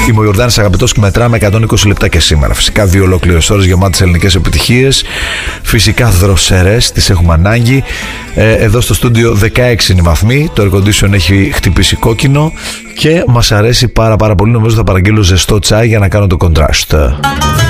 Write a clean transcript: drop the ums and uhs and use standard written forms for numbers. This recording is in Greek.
Είμαι ο Ιορδάνης Αγαπητός και μετράμε 120 λεπτά και σήμερα. Φυσικά 2 ολόκληρες ώρες γεμάτες ελληνικές επιτυχίες. Φυσικά δροσερές, τις έχουμε ανάγκη. Εδώ στο στούντιο 16 είναι οι βαθμοί. Το air condition έχει χτυπήσει κόκκινο και μας αρέσει πάρα πολύ. Νομίζω θα παραγγείλω ζεστό τσάι για να κάνω το contrast.